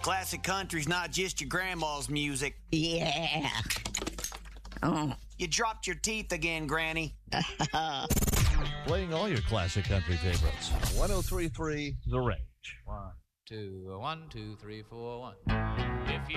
Classic country's not just your grandma's music. Yeah. Oh. You dropped your teeth again, Granny. Playing all your classic country favorites. 103.3 The Range. 1, 2, 1, 2, 3, 4, 1. If you